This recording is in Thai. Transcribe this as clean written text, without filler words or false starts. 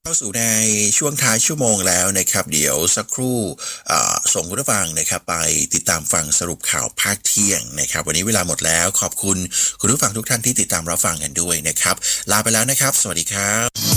เข้าสู่ในช่วงท้ายชั่วโมงแล้วนะครับเดี๋ยวสักครู่ส่งคุณผู้ฟังนะครับไปติดตามฟังสรุปข่าวภาคเที่ยงนะครับวันนี้เวลาหมดแล้วขอบคุณคุณผู้ฟังทุกท่านที่ติดตามรับฟังกันด้วยนะครับลาไปแล้วนะครับสวัสดีครับ